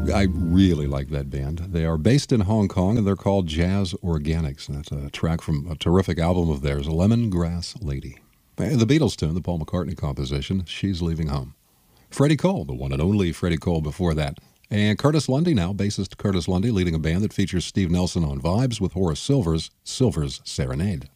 I really like that band. They are based in Hong Kong and they're called Jazz Organics. And that's a track from a terrific album of theirs, Lemongrass Lady. And the Beatles tune, the Paul McCartney composition, She's Leaving Home. Freddie Cole, the one and only Freddie Cole before that. And Curtis Lundy now, bassist Curtis Lundy, leading a band that features Steve Nelson on vibes with Horace Silver's Serenade.